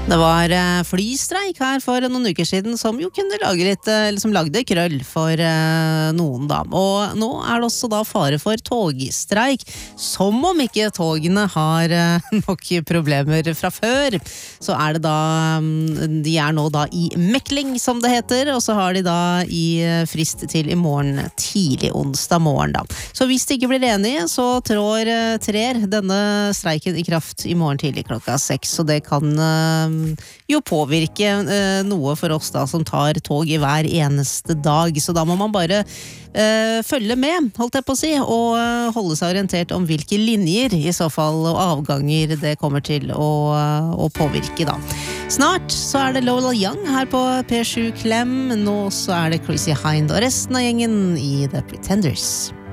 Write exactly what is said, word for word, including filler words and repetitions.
Det var eh, flystreik her for noen uker siden som jo kunne lage litt, eh, eller som lagde krøll for eh, noen da. Og nå er det også da fare for togstreik, som om ikke togene har eh, nok problemer fra før. Så er det da, mm, de er nå da i mekling som det heter, og så har de da i eh, frist til i morgen tidlig onsdag morgen da. Så hvis de ikke blir enige, så trår eh, trer denne streiken i kraft i morgen tidlig klokka seks, så det kan eh, jo påvirke eh, noe for oss da som tar tog i hver eneste dag, så da må man bare eh, følge med, holdt jeg på å si, og eh, holde seg orientert om hvilke linjer i så fall og avganger det kommer til å, å påvirke da. Snart så er det Lola Young her på P sju Klem, nå så er det Chrissy Hind og resten av gjengen i The Pretenders.